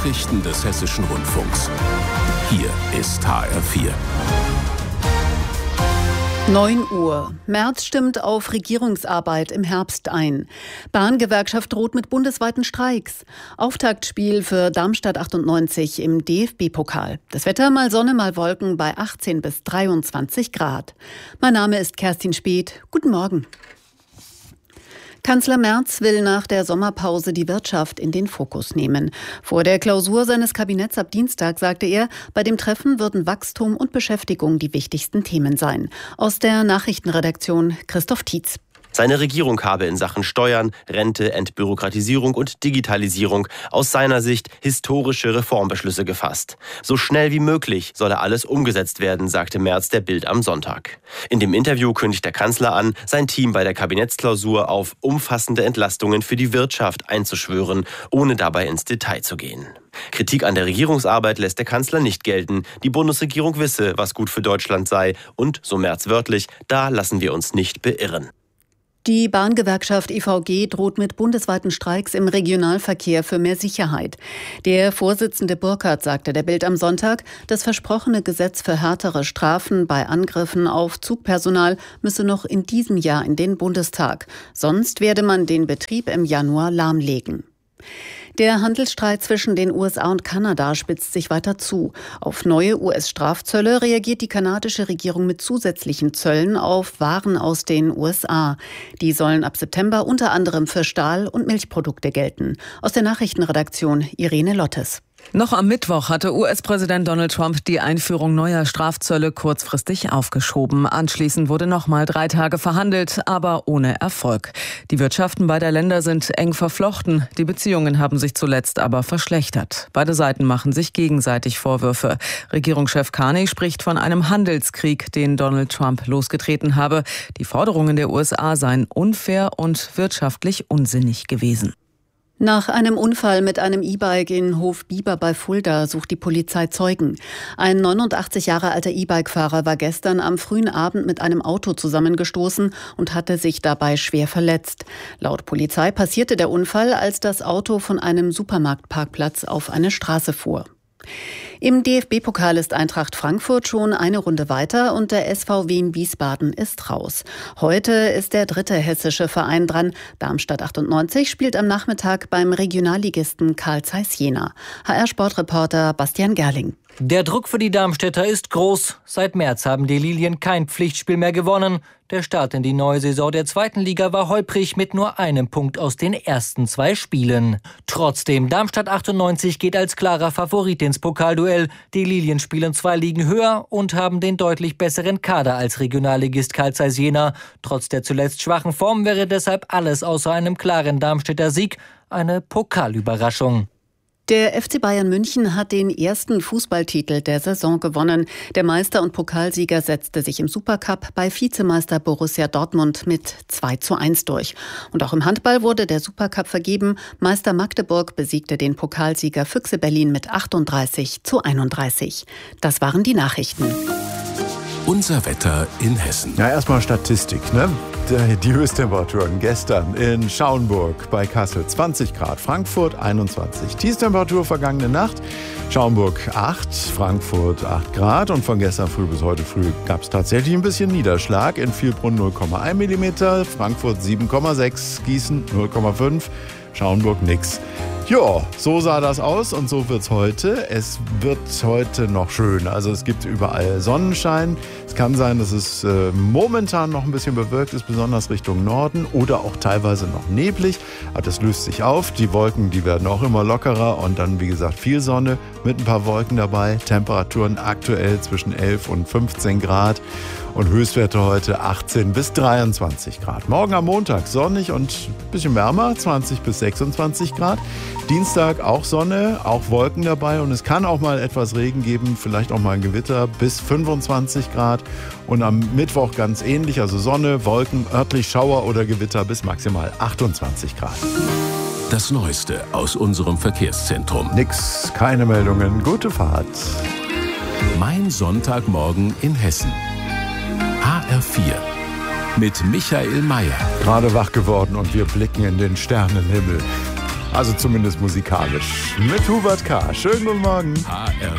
Nachrichten des Hessischen Rundfunks. Hier ist HR4. 9 Uhr. Merz stimmt auf Regierungsarbeit im Herbst ein. Bahngewerkschaft droht mit bundesweiten Streiks. Auftaktspiel für Darmstadt 98 im DFB-Pokal. Das Wetter mal Sonne, mal Wolken bei 18 bis 23 Grad. Mein Name ist Kerstin Speth. Guten Morgen. Kanzler Merz will nach der Sommerpause die Wirtschaft in den Fokus nehmen. Vor der Klausur seines Kabinetts ab Dienstag sagte er, bei dem Treffen würden Wachstum und Beschäftigung die wichtigsten Themen sein. Aus der Nachrichtenredaktion Christoph Tietz. Seine Regierung habe in Sachen Steuern, Rente, Entbürokratisierung und Digitalisierung aus seiner Sicht historische Reformbeschlüsse gefasst. So schnell wie möglich solle alles umgesetzt werden, sagte Merz der Bild am Sonntag. In dem Interview kündigt der Kanzler an, sein Team bei der Kabinettsklausur auf umfassende Entlastungen für die Wirtschaft einzuschwören, ohne dabei ins Detail zu gehen. Kritik an der Regierungsarbeit lässt der Kanzler nicht gelten. Die Bundesregierung wisse, was gut für Deutschland sei. Und, so Merz wörtlich, da lassen wir uns nicht beirren. Die Bahngewerkschaft IVG droht mit bundesweiten Streiks im Regionalverkehr für mehr Sicherheit. Der Vorsitzende Burkhardt sagte der Bild am Sonntag, das versprochene Gesetz für härtere Strafen bei Angriffen auf Zugpersonal müsse noch in diesem Jahr in den Bundestag. Sonst werde man den Betrieb im Januar lahmlegen. Der Handelsstreit zwischen den USA und Kanada spitzt sich weiter zu. Auf neue US-Strafzölle reagiert die kanadische Regierung mit zusätzlichen Zöllen auf Waren aus den USA. Die sollen ab September unter anderem für Stahl- und Milchprodukte gelten. Aus der Nachrichtenredaktion Irene Lottes. Noch am Mittwoch hatte US-Präsident Donald Trump die Einführung neuer Strafzölle kurzfristig aufgeschoben. Anschließend wurde nochmal 3 Tage verhandelt, aber ohne Erfolg. Die Wirtschaften beider Länder sind eng verflochten. Die Beziehungen haben sich zuletzt aber verschlechtert. Beide Seiten machen sich gegenseitig Vorwürfe. Regierungschef Carney spricht von einem Handelskrieg, den Donald Trump losgetreten habe. Die Forderungen der USA seien unfair und wirtschaftlich unsinnig gewesen. Nach einem Unfall mit einem E-Bike in Hofbieber bei Fulda sucht die Polizei Zeugen. Ein 89 Jahre alter E-Bike-Fahrer war gestern am frühen Abend mit einem Auto zusammengestoßen und hatte sich dabei schwer verletzt. Laut Polizei passierte der Unfall, als das Auto von einem Supermarktparkplatz auf eine Straße fuhr. Im DFB-Pokal ist Eintracht Frankfurt schon eine Runde weiter und der SV Wien Wiesbaden ist raus. Heute ist der 3. hessische Verein dran. Darmstadt 98 spielt am Nachmittag beim Regionalligisten Carl Zeiss Jena. HR-Sportreporter Bastian Gerling. Der Druck für die Darmstädter ist groß. Seit März haben die Lilien kein Pflichtspiel mehr gewonnen. Der Start in die neue Saison der 2. Liga war holprig mit nur einem Punkt aus den ersten 2 Spielen. Trotzdem, Darmstadt 98 geht als klarer Favorit ins Pokalduell. Die Lilien spielen 2 Ligen höher und haben den deutlich besseren Kader als Regionalligist Carl Zeiss Jena. Trotz der zuletzt schwachen Form wäre deshalb alles außer einem klaren Darmstädter Sieg eine Pokalüberraschung. Der FC Bayern München hat den ersten Fußballtitel der Saison gewonnen. Der Meister und Pokalsieger setzte sich im Supercup bei Vizemeister Borussia Dortmund mit 2:1 durch. Und auch im Handball wurde der Supercup vergeben. Meister Magdeburg besiegte den Pokalsieger Füchse Berlin mit 38:31. Das waren die Nachrichten. Unser Wetter in Hessen. Ja, erstmal Statistik, ne? Die Höchsttemperaturen gestern in Schaumburg bei Kassel 20 Grad, Frankfurt 21. Tiefstemperatur vergangene Nacht, Schaumburg 8, Frankfurt 8 Grad und von gestern früh bis heute früh gab es tatsächlich ein bisschen Niederschlag. In Vielbrunn 0,1 mm, Frankfurt 7,6, Gießen 0,5, Schaumburg nix. Ja, so sah das aus und so wird's heute. Es wird heute noch schön. Also es gibt überall Sonnenschein. Es kann sein, dass es momentan noch ein bisschen bewölkt ist, besonders Richtung Norden oder auch teilweise noch neblig. Aber das löst sich auf. Die Wolken, die werden auch immer lockerer und dann, wie gesagt, viel Sonne mit ein paar Wolken dabei. Temperaturen aktuell zwischen 11 und 15 Grad. Und Höchstwerte heute 18 bis 23 Grad. Morgen am Montag sonnig und ein bisschen wärmer, 20 bis 26 Grad. Dienstag auch Sonne, auch Wolken dabei und es kann auch mal etwas Regen geben, vielleicht auch mal ein Gewitter bis 25 Grad. Und am Mittwoch ganz ähnlich, also Sonne, Wolken, örtlich Schauer oder Gewitter bis maximal 28 Grad. Das Neueste aus unserem Verkehrszentrum. Nix, keine Meldungen, gute Fahrt. Mein Sonntagmorgen in Hessen. HR4 mit Michael Mayer. Gerade wach geworden und wir blicken in den Sternenhimmel. Also zumindest musikalisch. Mit Hubert K. Schönen guten Morgen. HR